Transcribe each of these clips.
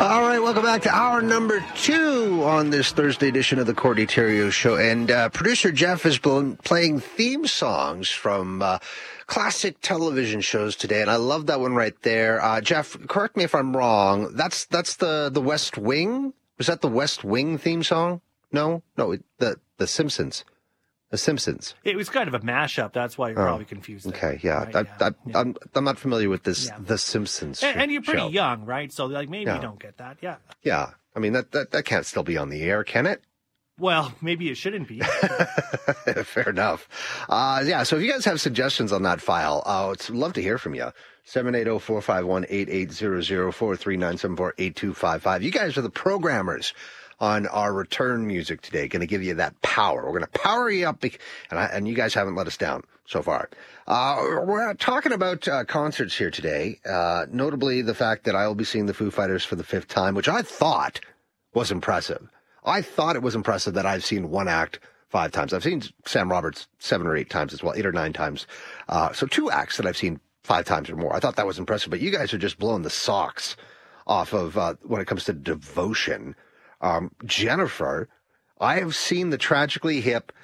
All right, welcome back to hour number 2 on this Thursday edition of the Cordy Terrio Show. And producer Jeff is playing theme songs from classic television shows today, and I love that one right there. Jeff, correct me if I'm wrong. That's the West Wing? Was that the West Wing theme song? No, the Simpsons. The Simpsons. It was kind of a mashup. That's why you're probably confused. Okay, yeah. Right? I'm not familiar with this. Yeah. The Simpsons. And you're pretty young, right? So maybe you don't get that. Yeah. Yeah. I mean that can't still be on the air, can it? Well, maybe it shouldn't be. Fair enough. So if you guys have suggestions on that file, I'd love to hear from you. 780-451-8800, 43974-8255. You guys are the programmers on our return music today. Going to give you that power. We're going to power you up, and you guys haven't let us down so far. We're talking about concerts here today, notably the fact that I will be seeing the Foo Fighters for the 5th time, which I thought was impressive. I thought it was impressive that I've seen one act 5 times. I've seen Sam Roberts 7 or 8 times as well, 8 or 9 times. So 2 acts that I've seen 5 times or more. I thought that was impressive, but you guys are just blowing the socks off of when it comes to devotion. Jennifer, I have seen the Tragically Hip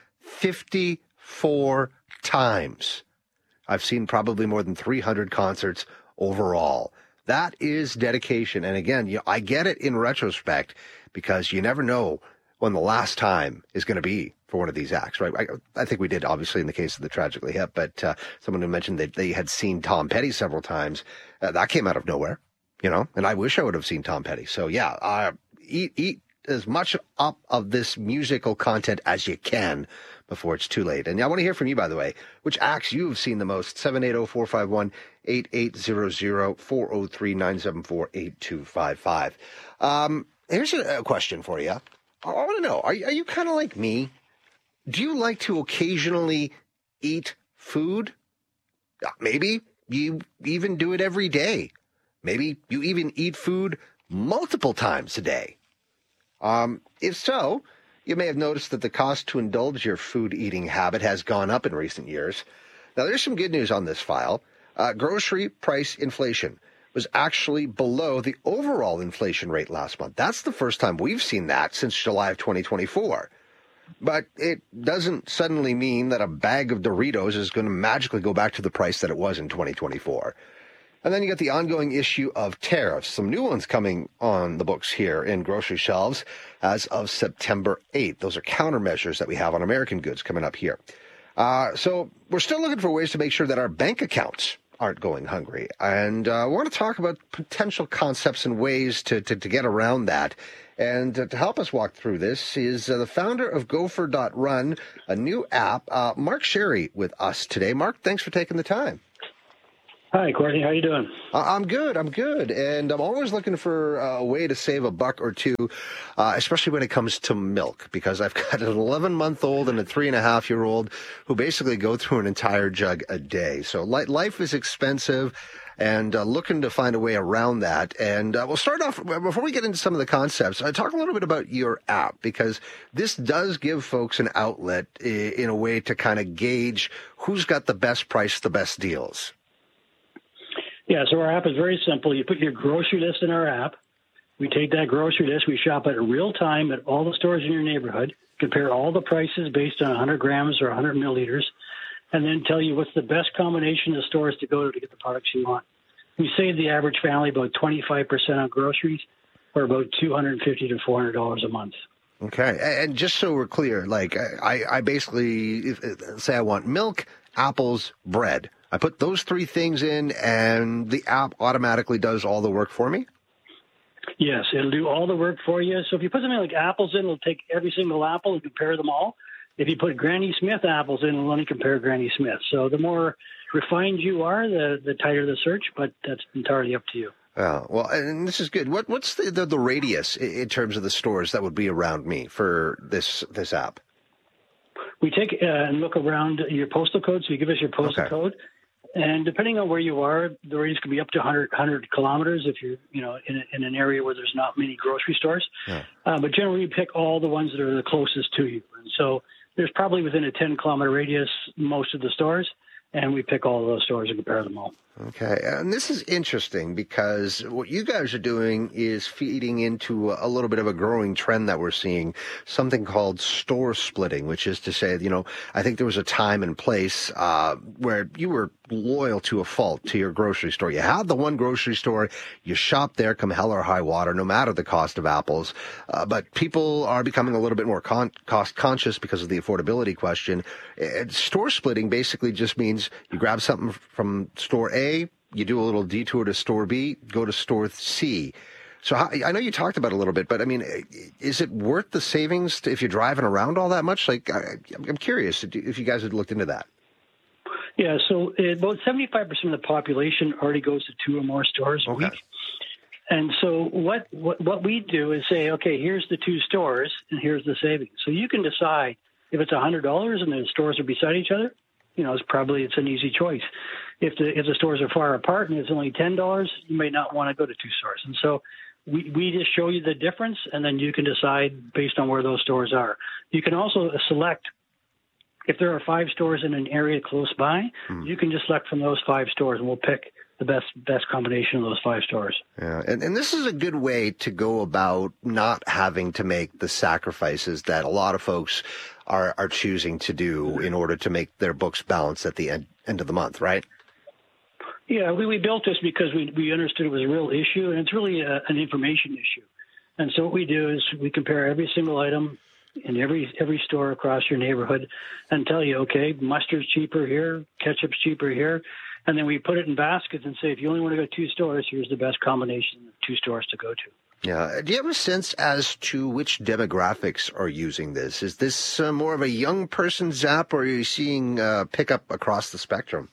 54 times. I've seen probably more than 300 concerts overall. That is dedication. And again, I get it in retrospect because you never know when the last time is going to be for one of these acts, right? I think we did, obviously, in the case of the Tragically Hip, but someone who mentioned that they had seen Tom Petty several times, that came out of nowhere, and I wish I would have seen Tom Petty. So, yeah, eat as much up of this musical content as you can before it's too late. And I want to hear from you, by the way, which acts you have seen the most. 780-451-8800, 403-974-8255. Here's a question for you. I want to know, are you kind of like me? Do you like to occasionally eat food? Maybe you even do it every day. Maybe you even eat food multiple times a day. If so, you may have noticed that the cost to indulge your food eating habit has gone up in recent years. Now, there's some good news on this file. Grocery price inflation was actually below the overall inflation rate last month. That's the first time we've seen that since July of 2024. But it doesn't suddenly mean that a bag of Doritos is going to magically go back to the price that it was in 2024. And then you got the ongoing issue of tariffs. Some new ones coming on the books here in grocery shelves as of September 8th. Those are countermeasures that we have on American goods coming up here. So we're still looking for ways to make sure that our bank accounts aren't going hungry. And I want to talk about potential concepts and ways to get around that. And to help us walk through this is the founder of Gopher.Run, a new app, Mark Sherry, with us today. Mark, thanks for taking the time. Hi, Courtney. How you doing? I'm good. And I'm always looking for a way to save a buck or two, especially when it comes to milk, because I've got an 11-month-old and a 3.5-year-old who basically go through an entire jug a day. So life is expensive, and looking to find a way around that. And we'll start off, before we get into some of the concepts, talk a little bit about your app, because this does give folks an outlet in a way to kind of gauge who's got the best price, the best deals. Yeah, so our app is very simple. You put your grocery list in our app. We take that grocery list. We shop it in real time at all the stores in your neighborhood, compare all the prices based on 100 grams or 100 milliliters, and then tell you what's the best combination of stores to go to get the products you want. We save the average family about 25% on groceries, or about $250 to $400 a month. Okay, and just so we're clear, like I basically say I want milk, apples, bread. I put those 3 things in, and the app automatically does all the work for me? Yes, it'll do all the work for you. So if you put something like apples in, it'll take every single apple and compare them all. If you put Granny Smith apples in, it'll only compare Granny Smith. So the more refined you are, the tighter the search, but that's entirely up to you. Oh, well, and this is good. What's the radius in terms of the stores that would be around me for this app? We take and look around your postal code, so you give us your postal code. And depending on where you are, the radius can be up to 100 kilometers if you're, in an area where there's not many grocery stores. Yeah. But generally, you pick all the ones that are the closest to you. And so there's probably within a 10-kilometer radius most of the stores. and we pick all of those stores and compare them all. Okay, and this is interesting because what you guys are doing is feeding into a little bit of a growing trend that we're seeing, something called store splitting, which is to say, I think there was a time and place where you were loyal to a fault to your grocery store. You had the one grocery store, you shop there come hell or high water, no matter the cost of apples. But people are becoming a little bit more cost conscious because of the affordability question. Store splitting basically just means you grab something from store A, you do a little detour to store B, go to store C. So I know you talked about it a little bit, but I mean, is it worth the savings if you're driving around all that much? Like, I'm curious if you guys had looked into that. Yeah, so about 75% of the population already goes to 2 or more stores a week. And so what we do is say, okay, here's the 2 stores and here's the savings. So you can decide if it's $100 and the stores are beside each other. It's an easy choice. If the stores are far apart and it's only $10, you may not want to go to 2 stores. And so we just show you the difference, and then you can decide based on where those stores are. You can also select, if there are 5 stores in an area close by, you can just select from those 5 stores, and we'll pick the best combination of those 5 stores. Yeah, and this is a good way to go about not having to make the sacrifices that a lot of folks are choosing to do in order to make their books balance at the end of the month, right? Yeah, we built this because we understood it was a real issue, and it's really an information issue. And so what we do is we compare every single item in every store across your neighborhood and tell you, okay, mustard's cheaper here, ketchup's cheaper here. And then we put it in baskets and say, if you only want to go to 2 stores, here's the best combination of 2 stores to go to. Yeah. Do you have a sense as to which demographics are using this? Is this more of a young person's app, or are you seeing pickup across the spectrum?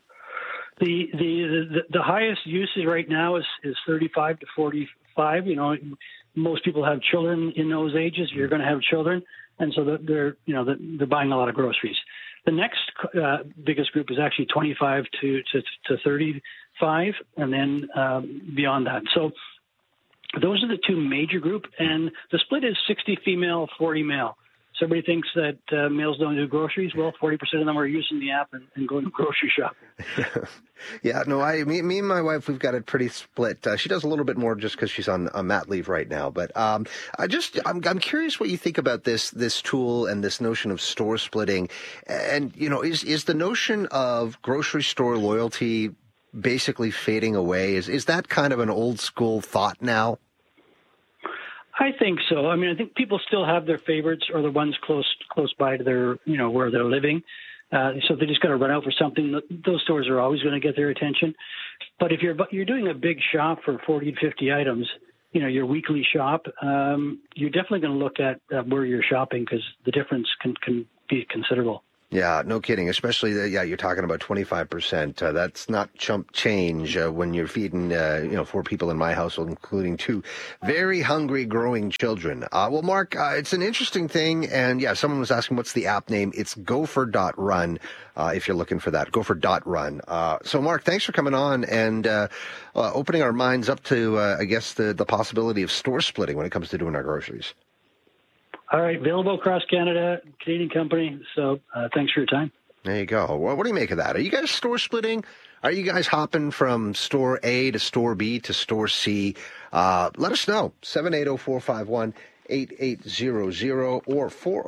The highest usage right now is 35 to 45. Most people have children in those ages. You're going to have children, and so they're buying a lot of groceries. The next biggest group is actually 25 to 35, and then beyond that. So those are the 2 major groups, and the split is 60 female, 40 male. So everybody thinks that males don't do groceries. Well, 40% of them are using the app and going grocery shopping. Yeah, no, me and my wife, we've got it pretty split. She does a little bit more just because she's on mat leave right now. But I'm curious what you think about this tool and this notion of store splitting. And, is the notion of grocery store loyalty basically fading away? Is that kind of an old school thought now? I think so. I mean, I think people still have their favorites or the ones close by to their, where they're living. So they just got to run out for something. Those stores are always going to get their attention. But if you're doing a big shop for 40 to 50 items, your weekly shop, you're definitely going to look at where you're shopping because the difference can be considerable. Yeah, no kidding. Especially, you're talking about 25%. That's not chump change when you're feeding, 4 people in my household, including 2 very hungry, growing children. Well, Mark, it's an interesting thing. And yeah, someone was asking what's the app name. It's Gopher.run, if you're looking for that. Gopher.run. So, Mark, thanks for coming on and opening our minds up to, the possibility of store splitting when it comes to doing our groceries. All right, available across Canada, Canadian company. So thanks for your time. There you go. Well, what do you make of that? Are you guys store splitting? Are you guys hopping from store A to store B to store C? Let us know. 780-451-8800 or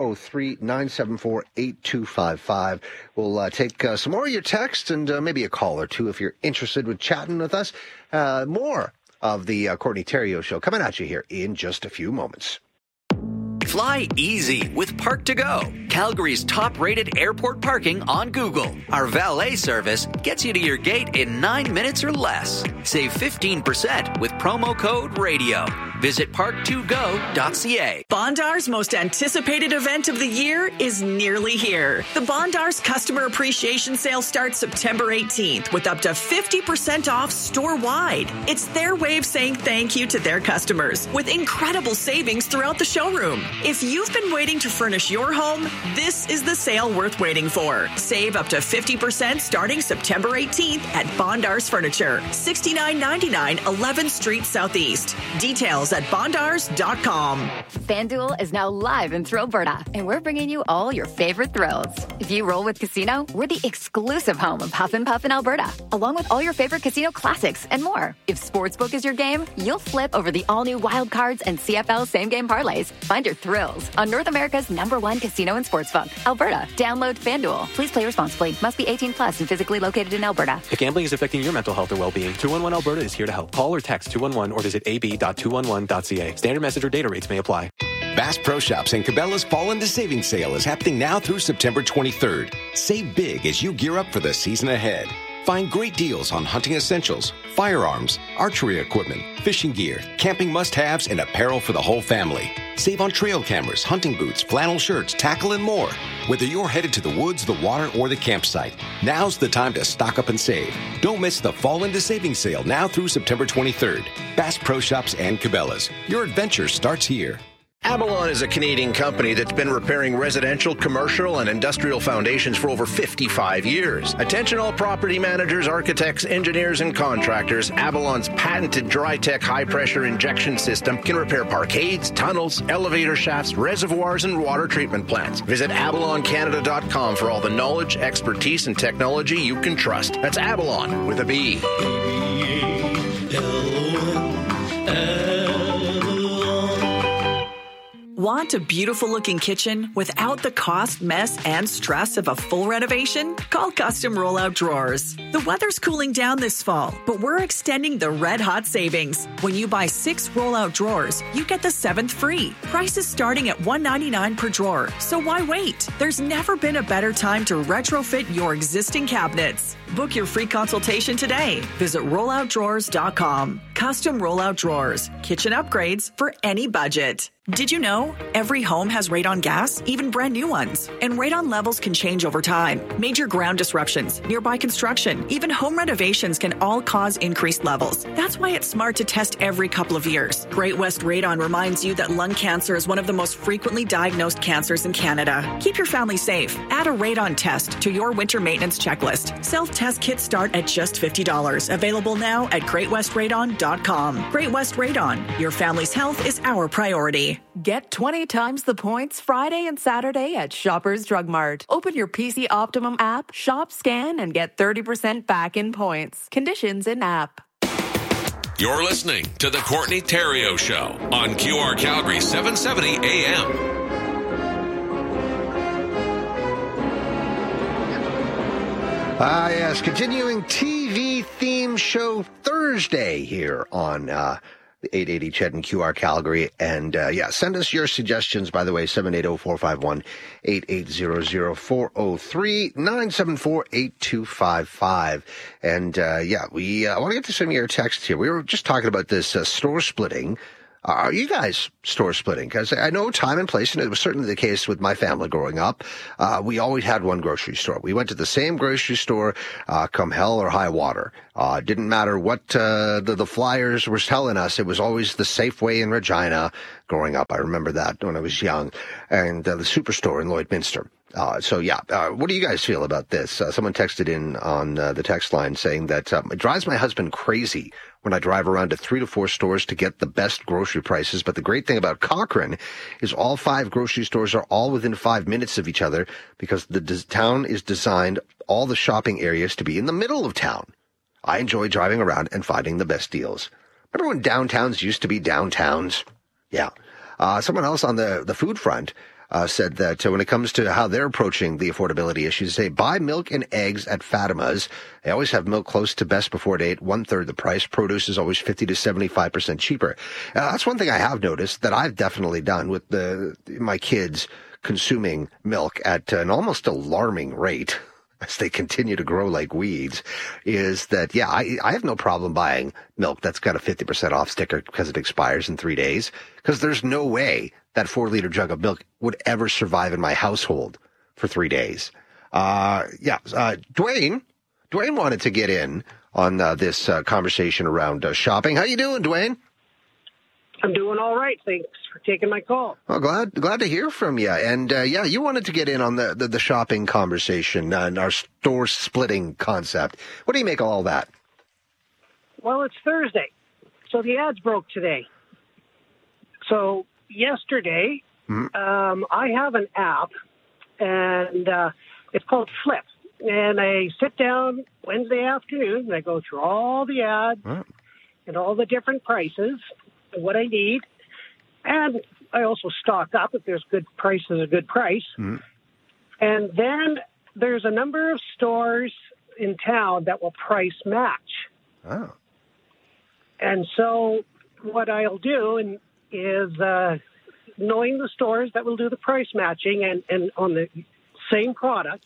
403-974-8255. We'll take some more of your texts and maybe a call or 2 if you're interested with chatting with us. More of the Courtney Theriault Show coming at you here in just a few moments. Fly easy with Park2Go, Calgary's top-rated airport parking on Google. Our valet service gets you to your gate in 9 minutes or less. Save 15% with promo code RADIO. Visit park2go.ca. Bondar's most anticipated event of the year is nearly here. The Bondar's Customer Appreciation Sale starts September 18th with up to 50% off store-wide. It's their way of saying thank you to their customers with incredible savings throughout the showroom. If you've been waiting to furnish your home, this is the sale worth waiting for. Save up to 50% starting September 18th at Bondar's Furniture, $69.99 11th Street Southeast. Details deals at Bondars.com. FanDuel is now live in Thrillberta, and we're bringing you all your favorite thrills. If you roll with Casino, we're the exclusive home of Huff and Puff in Alberta, along with all your favorite casino classics and more. If Sportsbook is your game, you'll flip over the all-new Wild Cards and CFL same-game parlays. Find your thrills on North America's #1 casino and sportsbook, Alberta. Download FanDuel. Please play responsibly. Must be 18 plus and physically located in Alberta. If gambling is affecting your mental health or well-being, 211 Alberta is here to help. Call or text 211 or visit ab.211.ca. Standard message or data rates may apply. Bass Pro Shops and Cabela's Fall into Savings Sale is happening now through September 23rd. Save big as you gear up for the season ahead. Find great deals on hunting essentials, firearms, archery equipment, fishing gear, camping must-haves, and apparel for the whole family. Save on trail cameras, hunting boots, flannel shirts, tackle, and more. Whether you're headed to the woods, the water, or the campsite, now's the time to stock up and save. Don't miss the Fall into Savings Sale now through September 23rd. Bass Pro Shops and Cabela's. Your adventure starts here. Avalon is a Canadian company that's been repairing residential, commercial, and industrial foundations for over 55 years. Attention all property managers, architects, engineers, and contractors. Avalon's patented Dry-Tech high-pressure injection system can repair parkades, tunnels, elevator shafts, reservoirs, and water treatment plants. Visit AvalonCanada.com for all the knowledge, expertise, and technology you can trust. That's Avalon with a B. Want a beautiful-looking kitchen without the cost, mess, and stress of a full renovation? Call Custom Rollout Drawers. The weather's cooling down this fall, but we're extending the red-hot savings. When you buy 6 rollout drawers, you get the 7th free. Prices starting at $199 per drawer, so why wait? There's never been a better time to retrofit your existing cabinets. Book your free consultation today. Visit rolloutdrawers.com. Custom Rollout Drawers. Kitchen upgrades for any budget. Did you know every home has radon gas, even brand new ones? And radon levels can change over time. Major ground disruptions, nearby construction, even home renovations can all cause increased levels. That's why it's smart to test every couple of years. Great West Radon reminds you that lung cancer is one of the most frequently diagnosed cancers in Canada. Keep your family safe. Add a radon test to your winter maintenance checklist. Self-test kits start at just $50. Available now at GreatWestRadon.com. Great West Radon. Your family's health is our priority. Get 20 times the points Friday and Saturday at Shoppers Drug Mart. Open your PC Optimum app, shop, scan, and get 30% back in points. Conditions in app. You're listening to The Courtney Theriault Show on QR Calgary 770 AM. Yes, continuing TV theme show Thursday here on the 880 Ched and QR Calgary. And send us your suggestions, by the way, 780-451-8800, 403-974-8255. And we want to get to some of your texts here. We were just talking about this store splitting. Are you guys store splitting? Because I know time and place, and it was certainly the case with my family growing up. We always had one grocery store. We went to the same grocery store, come hell or high water. Didn't matter what the flyers were telling us. It was always the Safeway in Regina growing up. I remember that when I was young. And the Superstore in Lloydminster. What do you guys feel about this? Someone texted in on the text line saying that it drives my husband crazy when I drive around to 3 to 4 stores to get the best grocery prices. But the great thing about Cochrane is all 5 grocery stores are all within 5 minutes of each other because the town is designed all the shopping areas to be in the middle of town. I enjoy driving around and finding the best deals. Remember when downtowns used to be downtowns? Yeah. Someone else on the food front said that when it comes to how they're approaching the affordability issues, they buy milk and eggs at Fatima's. They always have milk close to best before date, 1/3 the price. Produce is always 50 to 75% cheaper. That's one thing I have noticed that I've definitely done with my kids consuming milk at an almost alarming rate as they continue to grow like weeds, is that, I have no problem buying milk that's got a 50% off sticker because it expires in 3 days, because there's no way that 4-liter jug of milk would ever survive in my household for 3 days. Dwayne wanted to get in on this conversation around shopping. How you doing, Dwayne? I'm doing all right. Thanks for taking my call. Well, glad to hear from you. And you wanted to get in on the shopping conversation and our store splitting concept. What do you make of all that? Well, it's Thursday, so the ads broke today. So yesterday, I have an app, and it's called Flip. And I sit down Wednesday afternoon, and I go through all the ads and all the different prices and what I need. And I also stock up if there's good price is a good price. And then there's a number of stores in town that will price match. Oh. And so what I'll do is knowing the stores that will do the price matching and on the same product,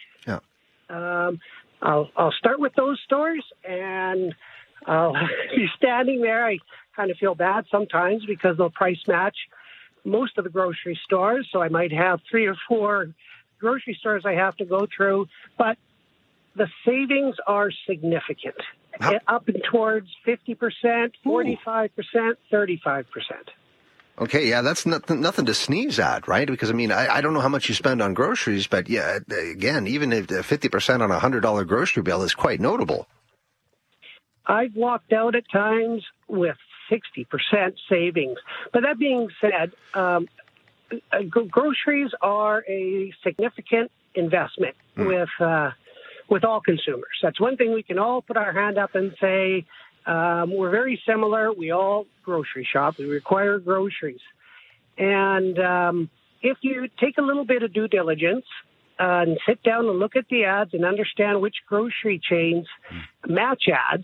I'll start with those stores, and I'll be standing there. I kind of feel bad sometimes because they'll price match most of the grocery stores, so I might have 3 or 4 grocery stores I have to go through, but the savings are significant, up and towards 50%, 45%, 35%. Okay, yeah, that's nothing to sneeze at, right? Because, I mean, I don't know how much you spend on groceries, but, yeah, again, even if 50% on a $100 grocery bill is quite notable. I've walked out at times with 60% savings. But that being said, groceries are a significant investment with all consumers. That's one thing we can all put our hand up and say, we're very similar. We all grocery shop. We require groceries. And if you take a little bit of due diligence and sit down and look at the ads and understand which grocery chains match ads,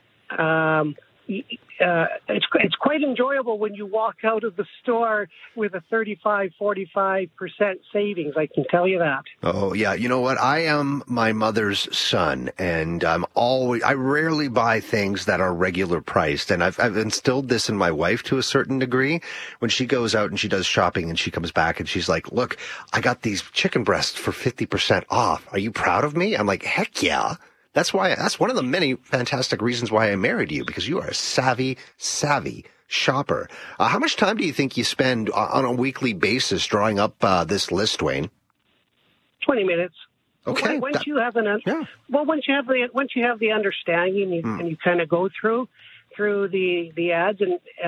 it's quite enjoyable when you walk out of the store with a 35-45% savings. I can tell you that. Oh, yeah. You know what? I am my mother's son, and I rarely buy things that are regular priced. And I've instilled this in my wife to a certain degree. When she goes out and she does shopping and she comes back and she's like, look, I got these chicken breasts for 50% off. Are you proud of me? I'm like, heck yeah. That's one of the many fantastic reasons why I married you, because you are a savvy shopper. How much time do you think you spend on a weekly basis drawing up this list, Dwayne? 20 minutes. Okay. Once you have the understanding and you kind of go through the ads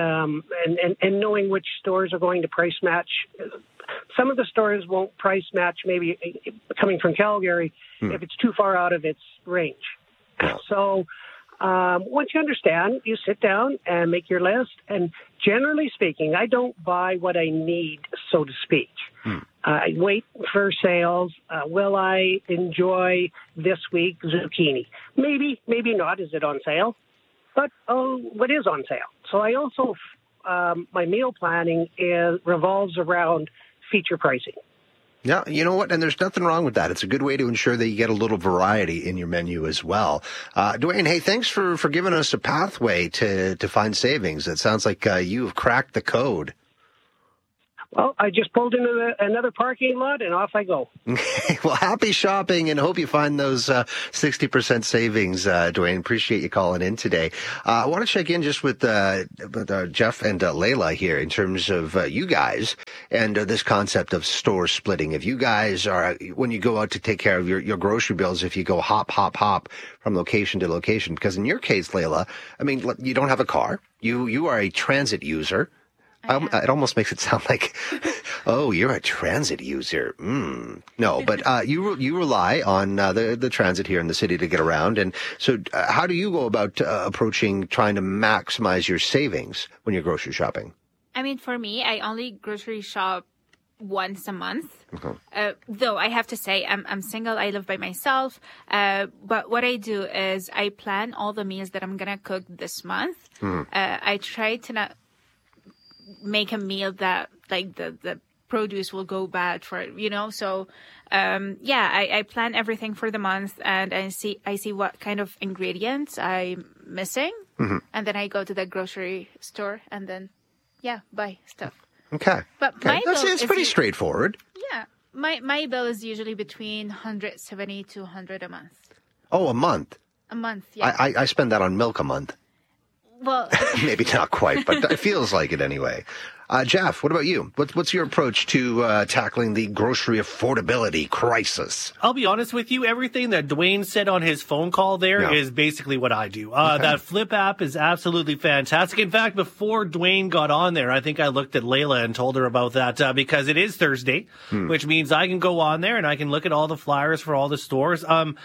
and knowing which stores are going to price match. Some of the stores won't price match, maybe coming from Calgary, if it's too far out of its range. So once you understand, you sit down and make your list. And generally speaking, I don't buy what I need, so to speak. I wait for sales. Will I enjoy this week zucchini? Maybe, maybe not. Is it on sale? But what is on sale? So I also, my meal planning revolves around feature pricing. Yeah, you know what? And there's nothing wrong with that. It's a good way to ensure that you get a little variety in your menu as well. Dwayne, hey, thanks for giving us a pathway to find savings. It sounds like you have cracked the code. Well, I just pulled into another parking lot, and off I go. Well, happy shopping, and hope you find those 60% savings, Dwayne. Appreciate you calling in today. I want to check in just with Jeff and Layla here in terms of you guys and this concept of store splitting. If you guys are, when you go out to take care of your grocery bills, if you go hop from location to location, because in your case, Layla, I mean, you don't have a car. You are a transit user. It almost makes it sound like, oh, you're a transit user. No, but you rely on the transit here in the city to get around. And so how do you go about approaching trying to maximize your savings when you're grocery shopping? I mean, for me, I only grocery shop once a month. Though I have to say I'm single. I live by myself. But what I do is I plan all the meals that I'm going to cook this month. I try to not make a meal that like the produce will go bad for it, so I plan everything for the month, and I see what kind of ingredients I'm missing, and then I go to the grocery store and then buy stuff. Okay, but my bill it's pretty straightforward. My bill is usually between 170 to 100 a month. Oh, a month. Yeah. I spend that on milk a month. Well, maybe not quite, but it feels like it anyway. Jeff, what about you? What's your approach to tackling the grocery affordability crisis? I'll be honest with you. Everything that Dwayne said on his phone call there is basically what I do. That Flip app is absolutely fantastic. In fact, before Dwayne got on there, I think I looked at Layla and told her about that because it is Thursday, which means I can go on there and I can look at all the flyers for all the stores.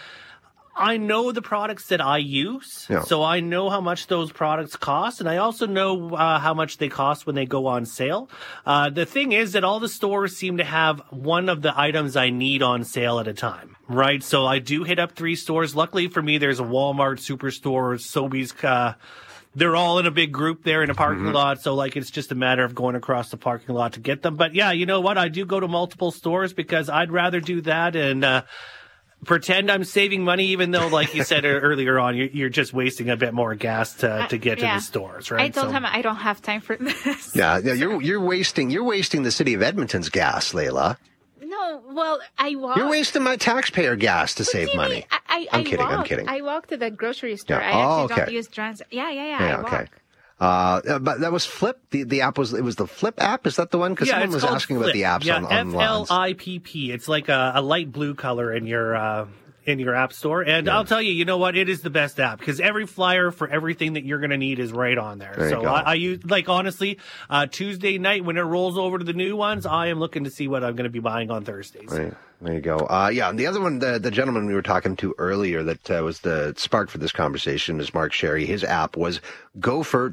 I know the products that I use, so I know how much those products cost, and I also know how much they cost when they go on sale. The thing is that all the stores seem to have one of the items I need on sale at a time, right? So I do hit up 3 stores. Luckily for me, there's a Walmart, Superstore, Sobeys, they're all in a big group there in a parking lot, so it's just a matter of going across the parking lot to get them. But yeah, you know what? I do go to multiple stores because I'd rather do that and pretend I'm saving money, even though, like you said earlier on, you're just wasting a bit more gas to get to the stores, right? I told him I don't have time for this. Yeah, you're wasting the city of Edmonton's gas, Layla. No, well, I walk. You're wasting my taxpayer gas to save money. I'm kidding. I walk to the grocery store. Yeah. I actually don't use transit. Yeah, I walk. Okay. But that was Flip. The app was the Flip app. Is that the one? Because someone was asking about the apps on FLIPP. It's like a light blue color in your app store. And I'll tell you, you know what? It is the best app because every flyer for everything that you're going to need is right on there. So I use, honestly, Tuesday night when it rolls over to the new ones, I am looking to see what I'm going to be buying on Thursdays. Right. There you go. And the other one, the gentleman we were talking to earlier that was the spark for this conversation is Mark Sherry. His app was Gopher,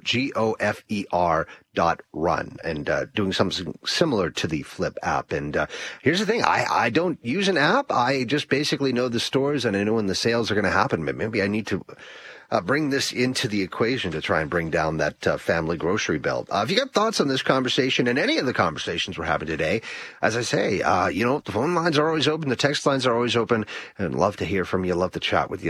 GOFER.run, and doing something similar to the Flip app. And here's the thing. I don't use an app. I just basically know the stores and I know when the sales are going to happen. But maybe I need to bring this into the equation to try and bring down that family grocery bill. If you got thoughts on this conversation and any of the conversations we're having today, as I say, the phone lines are always open, the text lines are always open, and love to hear from you, love to chat with you.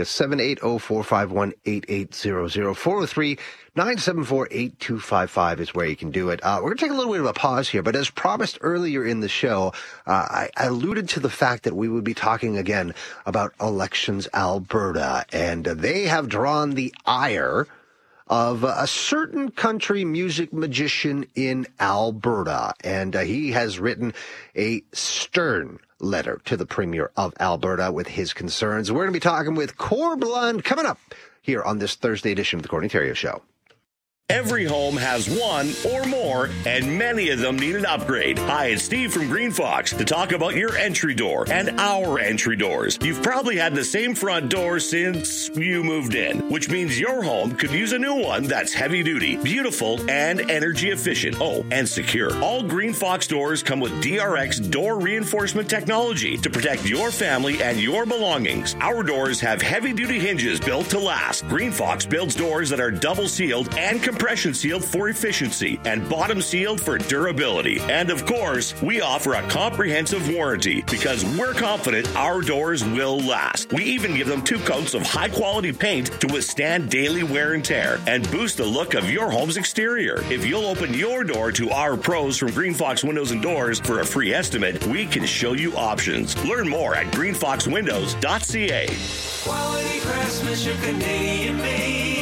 780-451-8800, 403-974-8255 is where you can do it. We're going to take a little bit of a pause here, but as promised earlier in the show, I alluded to the fact that we would be talking again about Elections Alberta, and they have drawn the ire of a certain country music magician in Alberta, and he has written a stern letter to the Premier of Alberta with his concerns. We're going to be talking with Corb Lund coming up here on this Thursday edition of the Courtney Theriault Show. Every home has one or more, and many of them need an upgrade. Hi, it's Steve from Green Fox to talk about your entry door and our entry doors. You've probably had the same front door since you moved in, which means your home could use a new one that's heavy duty, beautiful, and energy efficient. Oh, and secure. All Green Fox doors come with DRX door reinforcement technology to protect your family and your belongings. Our doors have heavy duty hinges built to last. Green Fox builds doors that are double sealed and compression sealed for efficiency and bottom sealed for durability. And of course, we offer a comprehensive warranty because we're confident our doors will last. We even give them 2 coats of high quality paint to withstand daily wear and tear and boost the look of your home's exterior. If you'll open your door to our pros from Green Fox Windows and Doors for a free estimate, we can show you options. Learn more at greenfoxwindows.ca. Quality craftsmanship, Canadian made.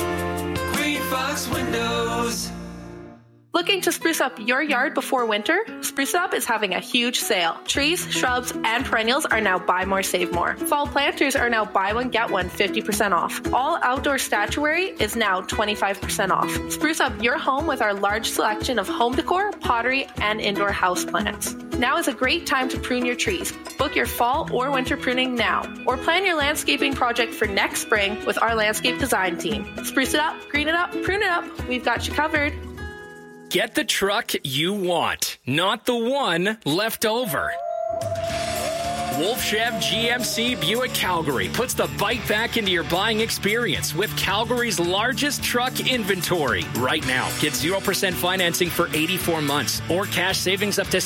Fox Windows. Looking to spruce up your yard before winter? Spruce Up is having a huge sale. Trees, shrubs, and perennials are now buy more, save more. Fall planters are now buy one, get one 50% off. All outdoor statuary is now 25% off. Spruce up your home with our large selection of home decor, pottery, and indoor houseplants. Now is a great time to prune your trees. Book your fall or winter pruning now, or plan your landscaping project for next spring with our landscape design team. Spruce it up, green it up, prune it up. We've got you covered. Get the truck you want, not the one left over. Wolf Chev GMC Buick Calgary puts the bike back into your buying experience with Calgary's largest truck inventory. Right now, get 0% financing for 84 months or cash savings up to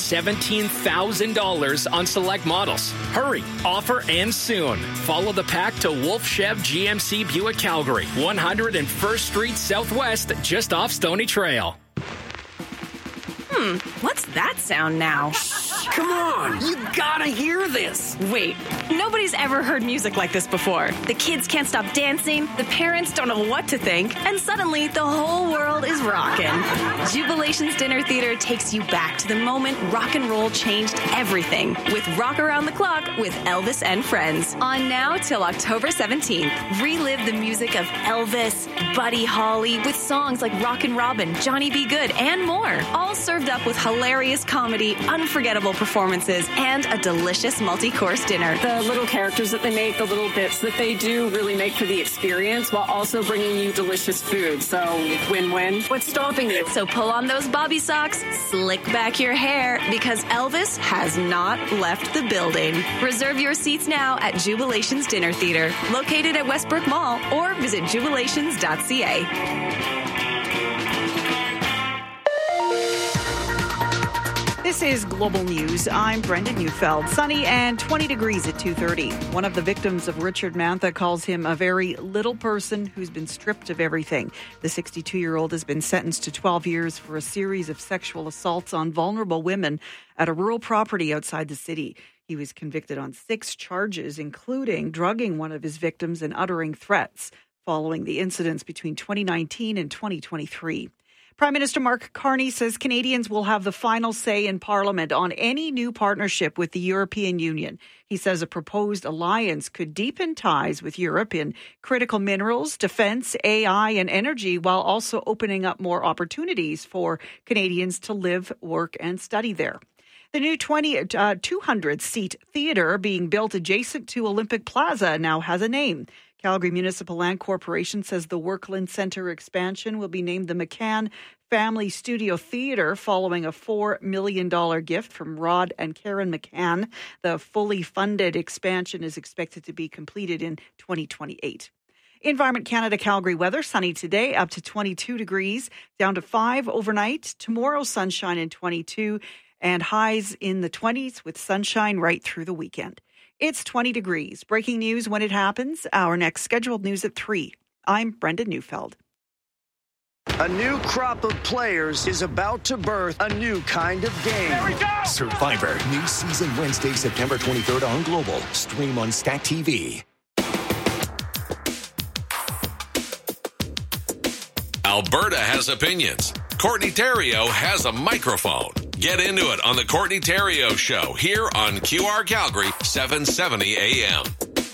$17,000 on select models. Hurry, offer ends soon. Follow the pack to Wolf Chev GMC Buick Calgary, 101st Street Southwest, just off Stony Trail. What's that sound now? Come on, you gotta hear this. Wait, nobody's ever heard music like this before. The kids can't stop dancing, the parents don't know what to think, and suddenly the whole world is rocking. Jubilation's Dinner Theater takes you back to the moment rock and roll changed everything with Rock Around the Clock with Elvis and Friends. On now till October 17th. Relive the music of Elvis, Buddy Holly with songs like Rockin' Robin, Johnny B. Good, and more. All served up with hilarious comedy, unforgettable performances, and a delicious multi-course dinner. The little characters that they make, the little bits that they do really make for the experience while also bringing you delicious food. So win-win. What's stopping you? So pull on those bobby socks, slick back your hair, because Elvis has not left the building. Reserve your seats now at Jubilation's Dinner Theater, located at Westbrook Mall, or visit jubilations.ca. This is Global News. I'm Brenda Neufeld. Sunny and 20 degrees at 2:30. One of the victims of Richard Mantha calls him a very little person who's been stripped of everything. The 62-year-old has been sentenced to 12 years for a series of sexual assaults on vulnerable women at a rural property outside the city. He was convicted on 6 charges, including drugging one of his victims and uttering threats following the incidents between 2019 and 2023. Prime Minister Mark Carney says Canadians will have the final say in Parliament on any new partnership with the European Union. He says a proposed alliance could deepen ties with Europe in critical minerals, defence, AI and energy, while also opening up more opportunities for Canadians to live, work and study there. The new 200-seat theatre being built adjacent to Olympic Plaza now has a name. Calgary Municipal Land Corporation says the Workland Centre expansion will be named the McCann Family Studio Theatre following a $4 million gift from Rod and Karen McCann. The fully funded expansion is expected to be completed in 2028. Environment Canada Calgary weather, sunny today, up to 22 degrees, down to 5 overnight. Tomorrow, sunshine and 22, and highs in the 20s with sunshine right through the weekend. It's 20 degrees. Breaking news when it happens. Our next scheduled news at 3. I'm Brenda Neufeld. A new crop of players is about to birth a new kind of game. There we go! Survivor, new season Wednesday, September 23rd on Global. Stream on Stat TV. Alberta has opinions. Courtney Theriault has a microphone. Get into it on the Courtney Theriault Show here on QR Calgary 770 AM.